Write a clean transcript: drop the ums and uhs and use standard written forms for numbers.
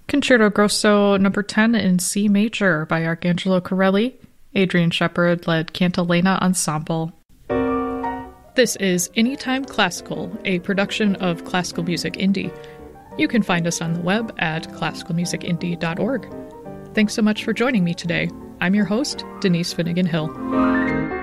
Concerto Grosso number 10 in C major by Arcangelo Corelli. Adrian Shepard led Cantilena Ensemble. This is Anytime Classical, a production of Classical Music Indie. You can find us on the web at classicalmusicindie.org. Thanks so much for joining me today. I'm your host, Denise Finnegan Hill.